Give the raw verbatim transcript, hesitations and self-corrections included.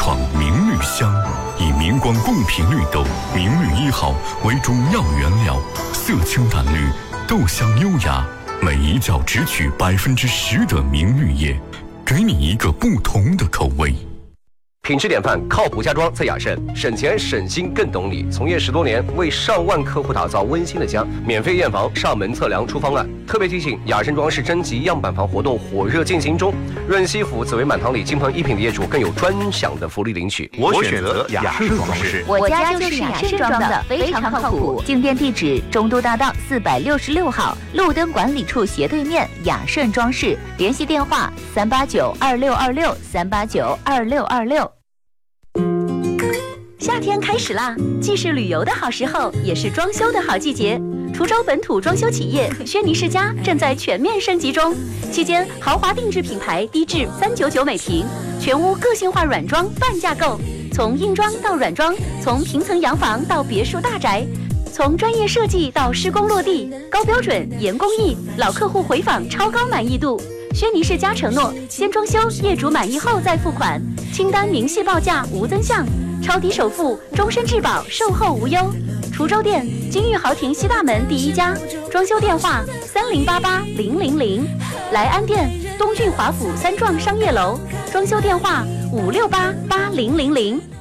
创明绿香，以明光贡品绿豆明绿一号为主要原料，色清淡绿，豆香优雅，每一角只取百分之十的明绿叶，给你一个不同的口味。 品质典范，靠谱家装在雅盛，省钱省心更懂你。从业十多年，为上万客户打造温馨的家，免费验房、上门测量出方案。特别提醒，雅盛装饰征集样板房活动火热进行中，润西府紫薇满堂里金鹏一品的业主更有专享的福利领取。 我选择雅盛装饰， 我家就是雅盛装的，非常靠谱。进店地址：中都大道四百六十六号，路灯管理处斜对面，雅盛装饰。联系电话：三八九二六二六三八九二六二六。夏天开始啦，既是旅游的好时候，也是装修的好季节。滁州本土装修企业轩尼诗家正在全面升级中，期间豪华定制品牌低至三九九每平，全屋个性化软装半价购，从硬装到软装，从平层洋房到别墅大宅，从专业设计到施工落地，高标准严工艺，老客户回访超高满意度。轩尼诗家承诺，先装修，业主满意后再付款，清单明细报价无增项，超低首付，终身质保，售后无忧。滁州店金玉豪庭西大门第一家，装修电话三零八八零零零。莱安店东郡华府三幢商业楼，装修电话五六八八零零零。